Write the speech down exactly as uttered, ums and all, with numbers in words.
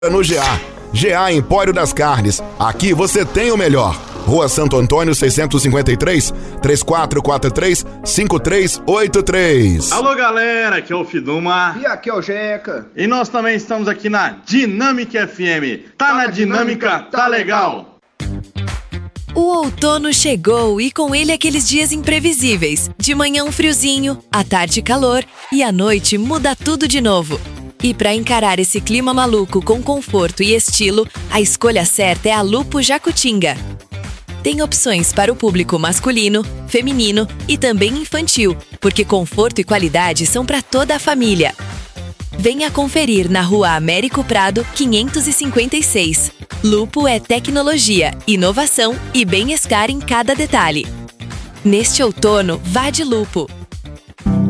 no G A. G A Empório das Carnes. Aqui você tem o melhor. Rua Santo Antônio, seiscentos e cinquenta e três, três quatro quatro três, cinco três oito três. Alô, galera, aqui é o Fiduma. E aqui é o Jeca. E nós também estamos aqui na Dinâmica F M. Tá, tá na Dinâmica, Dinâmica, tá legal. O outono chegou e com ele aqueles dias imprevisíveis. De manhã um friozinho, à tarde calor e à noite muda tudo de novo. E para encarar esse clima maluco com conforto e estilo, a escolha certa é a Lupo Jacutinga. Tem opções para o público masculino, feminino e também infantil, porque conforto e qualidade são para toda a família. Venha conferir na Rua Américo Prado, quinhentos e cinquenta e seis. Lupo é tecnologia, inovação e bem-estar em cada detalhe. Neste outono, vá de Lupo!